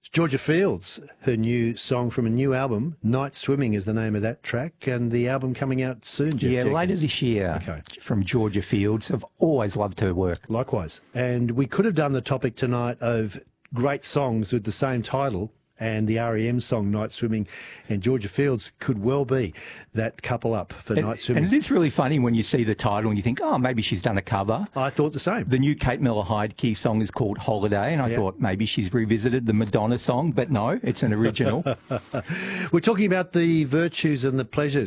Georgia Fields, her new song from a new album, Night Swimming is the name of that track, and the album coming out soon, Jeff Yeah, Jenkins. later this year. Okay. From Georgia Fields. I've always loved her work. Likewise. And we could have done the topic tonight of great songs with the same title, and the R.E.M. song Night Swimming and Georgia Fields could well be that couple up for Night Swimming. And it is really funny when you see the title and you think, oh, maybe she's done a cover. I thought the same. The new Kate Miller-Heidke song is called Holiday, and I thought maybe she's revisited the Madonna song, but no, it's an original. We're talking about the virtues and the pleasures